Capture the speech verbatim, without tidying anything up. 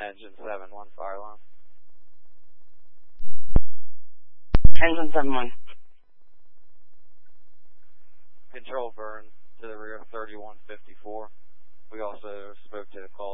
Engine seven one, fire line. Engine seven one. Control burn to the rear of thirty-one fifty-four. We also spoke to the call